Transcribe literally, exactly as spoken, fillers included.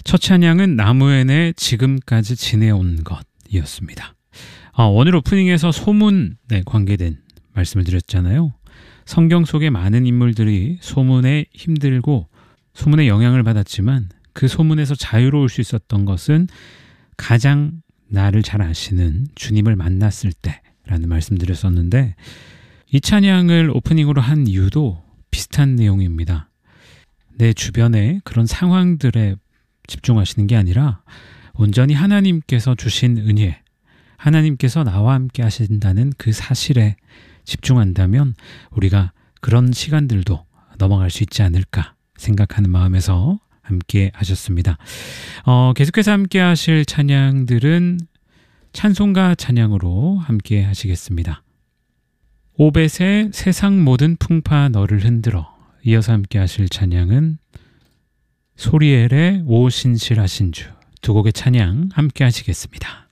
첫 찬양은 나무엔의 지금까지 지내온 것이었습니다. 아, 오늘 오프닝에서 소문에 관계된 말씀을 드렸잖아요. 성경 속의 많은 인물들이 소문에 힘들고 소문에 영향을 받았지만 그 소문에서 자유로울 수 있었던 것은 가장 나를 잘 아시는 주님을 만났을 때라는 말씀드렸었는데, 이 찬양을 오프닝으로 한 이유도 비슷한 내용입니다. 내 주변에 그런 상황들에 집중하시는 게 아니라 온전히 하나님께서 주신 은혜, 하나님께서 나와 함께 하신다는 그 사실에 집중한다면 우리가 그런 시간들도 넘어갈 수 있지 않을까 생각하는 마음에서 함께 하셨습니다. 어, 계속해서 함께 하실 찬양들은 찬송가 찬양으로 함께 하시겠습니다. 오벳의 세상 모든 풍파 너를 흔들어, 이어서 함께 하실 찬양은 소리엘의 오 신실하신 주, 두 곡의 찬양 함께 하시겠습니다.